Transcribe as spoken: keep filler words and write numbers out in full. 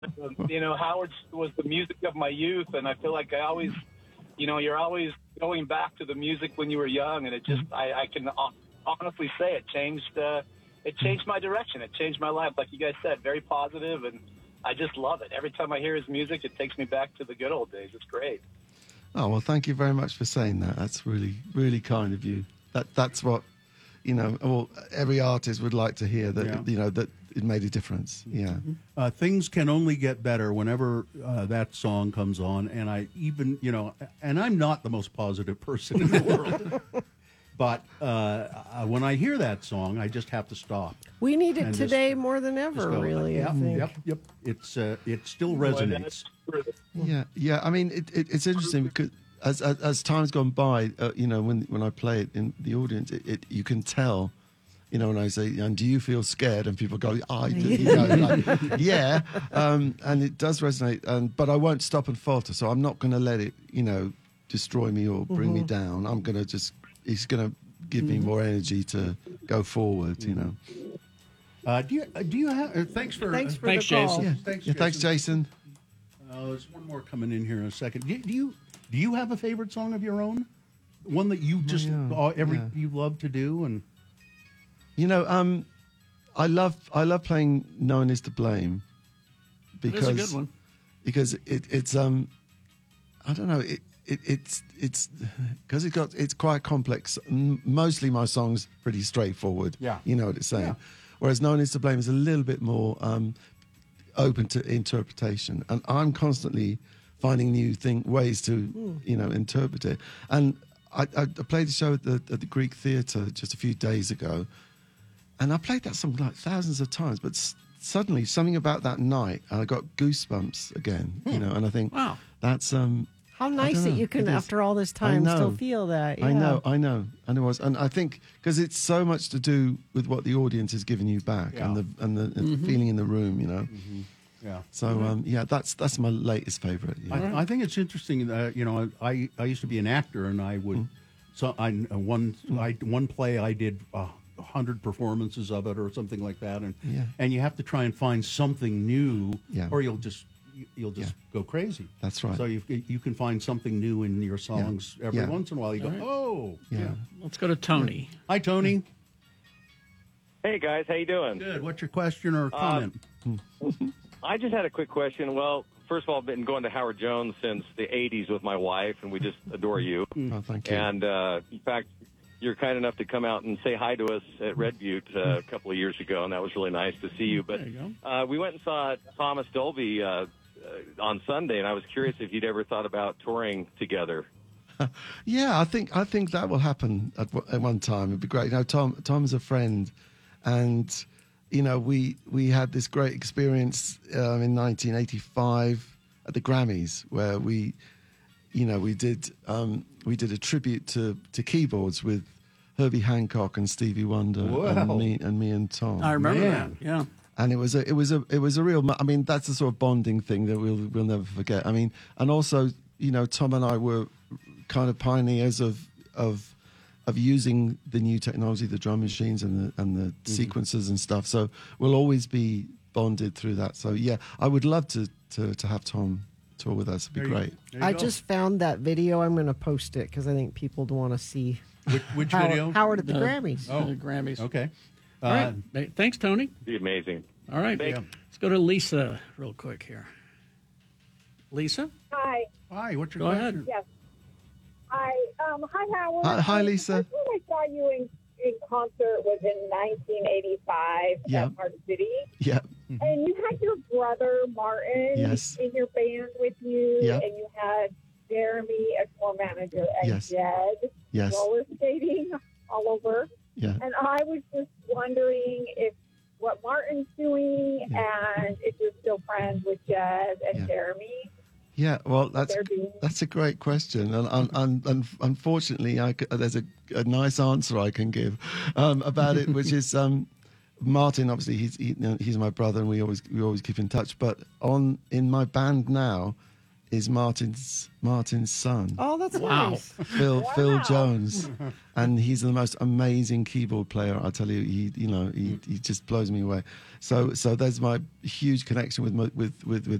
You know, Howard was the music of my youth, and I feel like I always, you know, you're always going back to the music when you were young, and it just, I, I can honestly say it changed, uh, it changed my direction. It changed my life, like you guys said, very positive, and I just love it. Every time I hear his music, it takes me back to the good old days. It's great. Oh, well, thank you very much for saying that. That's really, really kind of you. That That's what, you know, well, every artist would like to hear, that, Yeah. you know, that it made a difference. Yeah. Uh, things can only get better whenever uh, that song comes on. And I even, you know, and I'm not the most positive person in the world. But uh, uh, when I hear that song, I just have to stop. We need it And today just- more than ever, Just go, really, Yep, I think. yep, yep. It's, uh, it still resonates. Yeah, yeah. I mean, it, it, it's interesting because as, as as time's gone by, uh, you know, when when I play it in the audience, it, it you can tell, you know, when I say, "And do you feel scared?" and people go, "I do," you know, like, yeah, um, and it does resonate. And but I won't stop and falter, so I'm not going to let it, you know, destroy me or bring me down. I'm going to just, it's going to give me more energy to go forward, you know. Uh, do you uh, do you have? Uh, thanks for Thanks uh, for Thanks, the call. Jason. Yeah, Thanks, yeah, thanks, Jason. Uh, there's one more coming in here in a second. Do, do you do you have a favorite song of your own? One that you just yeah, uh, every yeah. you love to do and You know, um, I love I love playing "No One Is to Blame" because That's a good one. because it, it's um I don't know it, it it's it's because it got it's quite complex. M- Mostly my songs pretty straightforward. Yeah. You know what it's saying. Yeah. Whereas "No One Is to Blame" is a little bit more um, open to interpretation, and I'm constantly finding new thing ways to you know interpret it. And I, I played a show at the at the Greek Theatre just a few days ago, and I played that song like thousands of times, but s- suddenly something about that night, and I got goosebumps again, you know. And I think, Wow. that's um, How I nice don't that know, you can, it is. after all this I time, know. still feel that. I yeah. know, I know, and it was, and I think because it's so much to do with what the audience is giving you back, and Yeah. the and the, and the feeling in the room, you know. yeah. So um, yeah, that's that's my latest favorite. Yeah. I, I think it's interesting. Uh, you know, I I used to be an actor, and I would so I uh, one I one play I did a hundred performances of it or something like that, and Yeah. and you have to try and find something new, Yeah. or you'll just you'll just go crazy. That's right. So you you can find something new in your songs every Yeah. once in a while. You go, oh, yeah. Let's go to Tony. Hi, Tony. Hey guys, how you doing? Good. What's your question or comment? I just had a quick question. Well, first of all, I've been going to Howard Jones since the eighties with my wife, and we just adore you. Oh, thank you. And uh, in fact, you're kind enough to come out and say hi to us at Red Butte uh, a couple of years ago, and that was really nice to see you. But There you uh, we went and saw Thomas Dolby uh, uh, on Sunday, and I was curious if you'd ever thought about touring together. Yeah, I think I think that will happen at, w- at one time. It'd be great. You know, Tom Tom is a friend, and you know we we had this great experience um, in nineteen eighty-five at the Grammys where we, you know, we did um, we did a tribute to, to keyboards with Herbie Hancock and Stevie Wonder Wow. and me and me and Tom. I remember Man. that. Yeah. And it was a, it was a, it was a real. I mean, that's a sort of bonding thing that we'll, we'll never forget. I mean, and also, you know, Tom and I were kind of pioneers of, of, of using the new technology, the drum machines and the and the sequencers and stuff. So we'll always be bonded through that. So yeah, I would love to to, to have Tom tour with us. It'd be There you- great. there you I go. just found that video. I'm going to post it because I think people want to see which, which Howard, video? Howard at the Uh, Grammys. Oh, the Grammys. Okay. Uh, All right. Hey, Thanks, Tony. Be amazing. All right. Thank- Let's go to Lisa real quick here. Lisa, Hi. Hi. What's your go question? ahead. Yes. Hi. Um, hi, Howard. Hi- hi, Um, Lisa. The first time I saw you in, in concert was in nineteen eighty-five Yeah. at Park City. Yeah. And you had your brother, Martin, Yes. in your band with you. Yeah. And you had Jeremy as tour manager and Yes. Jed Yes. roller skating all over. Yeah. And I was just wondering if what Martin's doing and if you're still friends with Jed and Yeah. Jeremy. Yeah, well, that's they're doing. that's a great question, and, and, and, and unfortunately, I c there's a, a nice answer I can give um, about it, which is um, Martin. Obviously, he's he, you know, he's my brother, and we always we always keep in touch. But on in my band now, is Martin's Martin's son. Oh, that's Wow. nice. Phil Phil Wow. Jones, and he's the most amazing keyboard player. I tell you, he you know he, he just blows me away. So so there's my huge connection with mo- with with with